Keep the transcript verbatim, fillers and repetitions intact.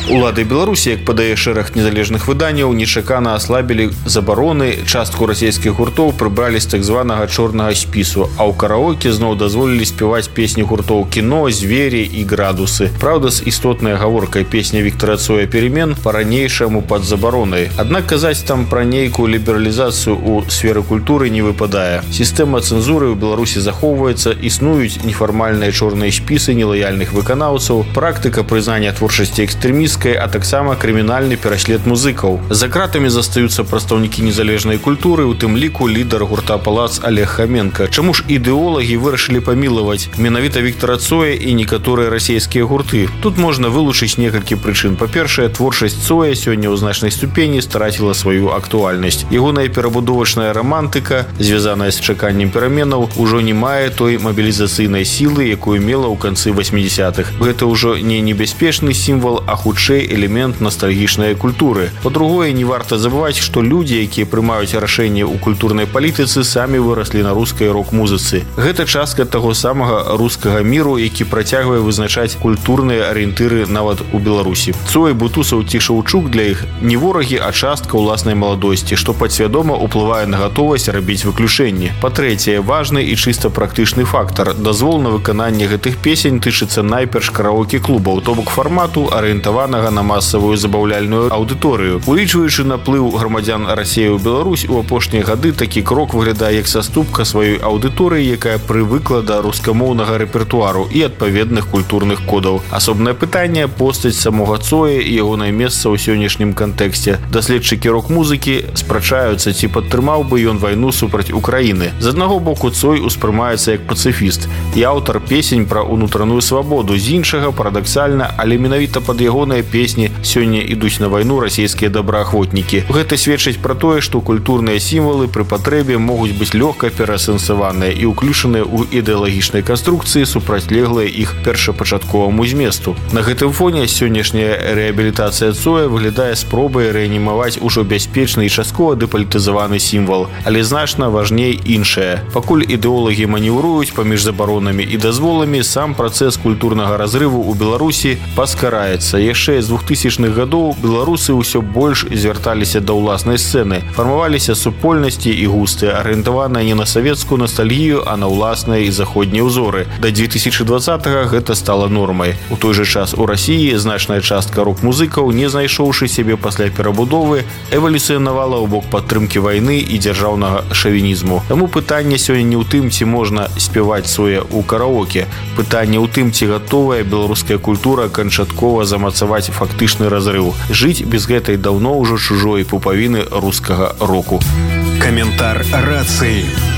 Улады Беларусі, як падае шэраг незалежных выданняў, нечакана аслабілі забароны, частку расійскіх гуртоў прыбралі з так званага чорнага спісу, а ў караоке зноў дазволілі спяваць песні гуртоў «Кіно», «Звери» і «Градусы». Праўда, з істотнай агаворкай песня Віктара Цоя «Перемен» па-ранейшаму пад забаронай. Аднак казаць там пра нейкую лібералізацыю ў сферы культуры не выпадае. Сістэма цэнзуры ў Беларусі захоўваецца, існуюць нефармальныя чорныя спісы нелаяльных выканаўцаў, практыка прызнання творчасці экстрэмістскай, а таксама крымінальны пераслед музыкаў. За кратамі застаюцца прадстаўнікі незалежнай культуры, у тым ліку лідар гурта «Палац» Олег Хоменко. Чаму ж ідэолагі вырашылі памілаваць менавіта Віктара Цоя і некаторыя расійскія гурты? Тут можна вылучыць некалькі прычын. Па-першае, творчасць Цоя сёння ў значнай ступені страціла сваю актуальнасць. Ягоная перабудовачная рамантыка, звязаная з чаканнем пераменаў, ужо не мае той мабілізацыйнай сілы, якую мела ў канцы васьмідзесятых. Гэта ўжо не небяспечны сімвал, а хутчэй элемент ностальгічнай культуры. Па-другое, не варта забываць, што людзі, якія прымаюць рашэнні ў культурнай палітыцы, самі выраслі на рускай рок-музыцы. Гэта частка таго самага рускага міру, які працягвае вызначаць культурныя арыентыры нават у Беларусі. Цой, Бутусаў ці Шаўчук для іх не ворагі, а частка ўласнай маладосці, што падсвядома ўплывае на гатовасць рабіць выключэнні. Па-трэцяе, важны і чыста практычны фактар. Дазвол на выкананне гэтых песень тычыцца найперш караоке-клубаў, то бок фармату, арыентаванага на масавую забаўляльную аўдыторыю. Улічваючы наплыў грамадзян Расіі ў Беларусь, у апошнія гады такі крок выглядае як саступка сваёй аўдыторыі, якая прывыкла да рускамоўнага рэпертуару і адпаведных культурных кодаў. Асобнае пытанне – постаць самога Цоя і ягонае месца ў сённяшнім кантэксце. Даследчыкі рок-музыкі спрачаюцца, ці падтрымаў бы ён вайну супраць Украіны. З аднаго боку, Цой успрымаецца як пацыфіст і аўтар песень пра ўнутраную свабоду. З іншага, парадаксальна, але менавіта пад ягоныя песні сёння ідуць на вайну расійскія добраахвотнікі. Гэта сведчыць пра тое, што культурныя сімвалы пры патрэбе могуць быць лёгка пераасэнсаваныя і ўключаныя ў ідэалагічнай канструкцыі, супрацьлеглыя іх першапачатковаму зместу. На гэтым фоне сённяшняя рэабілітацыя Цоя выглядае спробай рэанімаваць ужо бяспечны і часткова дэпалітызаваны сімвал. Але значна важней іншае. Пакуль ідэолагі манеўруюць паміж забаронамі і дазволамі, сам працэс культурнага разрыву ў Беларусі паскараецца. Яшчэ з двухтысячных гадоў беларусы ўсё больш звярталіся да ўласнай сцэны. Фармаваліся супольнасці і густы, арыентаваныя не на савецкую ностальгію, а на ўласныя і заходнія ўзоры. Да дзве тысячы дваццатага гэта стала нормай. У той жа час у Расіі значная частка рок-музыкаў, не знайшоўшы сябе пасля перабудовы, эвалюцыянавала ў бок падтрымкі вайны і дзяржаўнага шавінізму. Таму пытанне сёння не ў тым, ці можна спяваць Цоя ў караоке. Пытанне ў тым, ці гатовая беларуская культура канчаткова замацаваць фактычны разрыў. Жыць без гэтай даўно ўжо чужой пупавіны рускага року. Каментар рацыі.